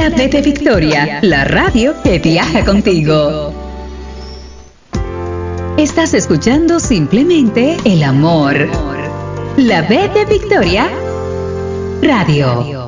La B de Victoria, la radio que viaja contigo. Estás escuchando simplemente el amor. La B de Victoria, radio.